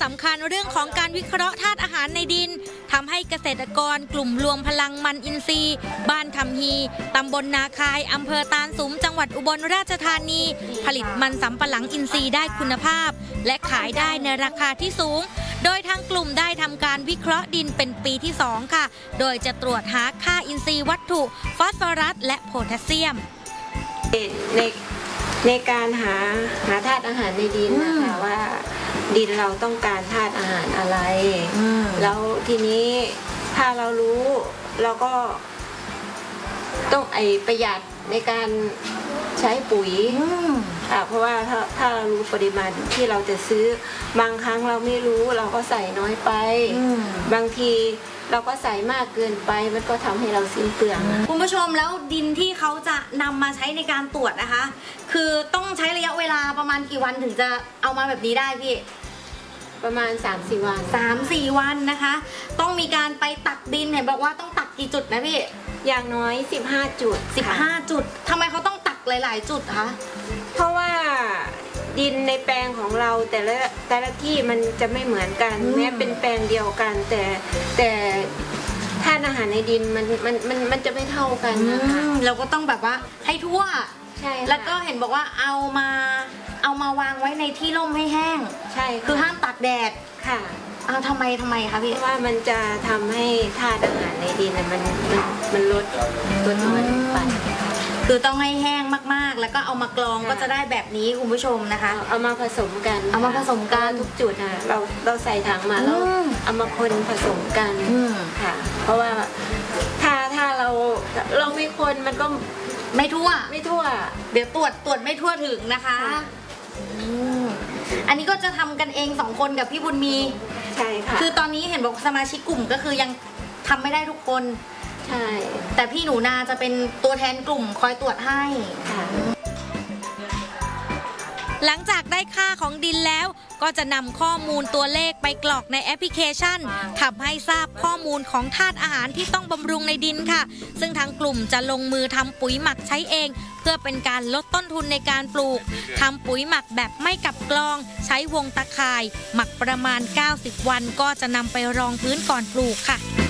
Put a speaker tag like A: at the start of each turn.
A: สำคัญเรื่องของการวิเคราะห์ธาตุอาหารในดินทำให้เกษตรกรกลุ่มรวมพลังมันอินทรีย์บ้านคำฮีตำบลนาคายอำเภอตาลสุมจังหวัดอุบลราชธานีผลิตมันสำปะหลังอินทรีย์ได้คุณภาพและขายได้ในราคาที่สูงโดยทางกลุ่มได้ทำการวิเคราะห์ดินเป็นปีที่2ค่ะโดยจะตรวจหาค่าอินทรีย์วัตถุฟอสฟอรัสและโพแทสเซียม
B: ในการหาธาตุอาหารในดินนะคะว่าดินเราต้องการธาตุอาหารอะไรแล้วทีนี้ถ้าเรารู้เราก็ต้องประหยัดในการใช้ปุ๋ยเพราะว่าถ้าเรารู้ปริมาณที่เราจะซื้อบางครั้งเราไม่รู้เราก็ใส่น้อยไปบางทีเราก็ใส่มากเกินไปมันก็ทำให้เราสิ้นเปลือง
A: คุณผู้ชมแล้วดินที่เขาจะนำมาใช้ในการตรวจนะคะคือต้องใช้ระยะเวลาประมาณกี่วันถึงจะเอามาแบบนี้ได้พี่
B: ประมาณ 3-4 วัน
A: 3-4 วันนะคะต้องมีการไปตักดินเห็นบอกว่าต้องตักกี่จุดนะพี่
B: อย่างน้อย15จุด
A: 15จุดทำไมเขาต้องตักหลายๆจุดคะ
B: เพราะว่าดินในแปลงของเราแต่ละที่มันจะไม่เหมือนกันแม้เป็นแปลงเดียวกันแต่ธาตุอาหารในดินมันจะไม่เท่ากันนะคะ
A: เราก็ต้องแบบว่าให้ทั่ว
B: ใช่
A: แล้วก็เห็นบอกว่าเอามาวางไว้ในที่ร่มให้แห้ง
B: ใช่
A: คือห้ามตากแดด
B: ค่ะ
A: เอาทำไมคะพี่
B: เพราะว่ามันจะทำให้ธาตุอาหารในดินมันลดตัวไป
A: คือต้องให้แห้งมากๆแล้วก็เอามากรองก็จะได้แบบนี้คุณผู้ชมนะคะ
B: เอามาผสมกันทุกจุดนะเราใส่ถังมาแล้วเอามาคนผสมกันค่ะเพราะว่าถ้าเราไม่คนมันก็
A: ไม่ทั่วเดี๋ยวตรวจไม่ทั่วถึงนะคะอันนี้ก็จะทำกันเอง2คนกับพี่บุญมี
B: ใช่ค่ะ
A: คือตอนนี้เห็นบอกสมาชิกกลุ่มก็คือยังทำไม่ได้ทุกคน
B: ใช่
A: แต่พี่หนูนาจะเป็นตัวแทนกลุ่มคอยตรวจให้หลังจากได้ค่าของดินแล้วก็จะนำข้อมูลตัวเลขไปกรอกในแอปพลิเคชันทำให้ทราบข้อมูลของธาตุอาหารที่ต้องบำรุงในดินค่ะซึ่งทางกลุ่มจะลงมือทำปุ๋ยหมักใช้เองเพื่อเป็นการลดต้นทุนในการปลูกทำปุ๋ยหมักแบบไม่กับกลองใช้วงตะข่ายหมักประมาณ90วันก็จะนำไปรองพื้นก่อนปลูกค่ะ